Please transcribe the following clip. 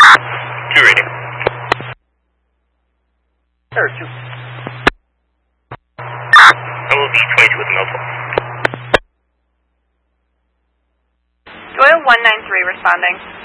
2 radio. Sir, 2. I will be 22 with Millville. Doyle 193 responding.